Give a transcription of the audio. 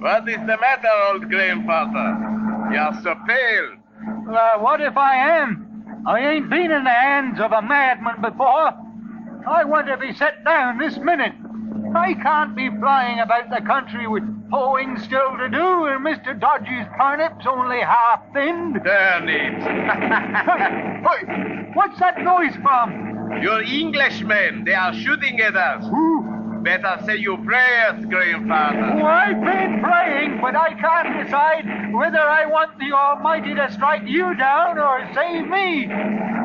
What is the matter, old grandfather? You are so pale. What if I am? I ain't been in the hands of a madman before. I want to be set down this minute. I can't be flying about the country with hoeing still to do and Mr. Dodge's turnips only half thinned. Turnips. What's that noise from? Your Englishmen, they are shooting at us. Who? Better say your prayers, grandfather. Oh, I've been praying, but I can't decide whether I want the Almighty to strike you down or save me.